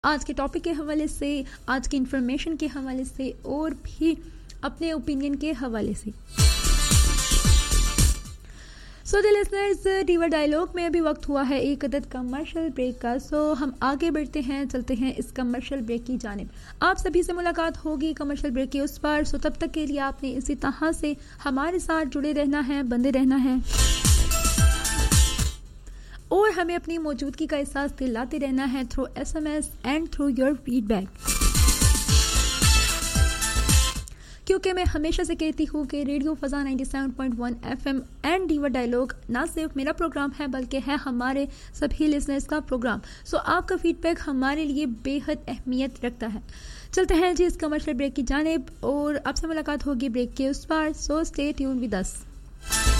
आज के टॉपिक के हवाले से, आज की इन्फॉर्मेशन के हवाले से और भी अपने ओपिनियन के हवाले से। So the listeners, diva dialogue में अभी वक्त हुआ है एक अदद कमर्शियल ब्रेक का। सो हम आगे बढ़ते हैं, चलते हैं इस कमर्शियल ब्रेक की जानिब। आप सभी से मुलाकात होगी कमर्शियल ब्रेक के उस पार। सो तब तक के लिए आपने इसी तरह से हमारे साथ जुड़े रहना है, बंधे रहना है और हमें अपनी मौजूदगी का एहसास दिलाते रहना है through SMS and through your feedback. क्योंकि मैं हमेशा से कहती हूँ कि radio फजा 97.1 FM and diva dialogue ना सिर्फ मेरा प्रोग्राम है बल्कि है हमारे सभी लिसनर्स का प्रोग्राम। सो आपका फीडबैक हमारे लिए बेहद अहमियत रखता है। चलते हैं जी इस कमर्शियल ब्रेक की जानिब और आपसे मुलाकात होगी ब्रेक के उस पार। So stay tune with us.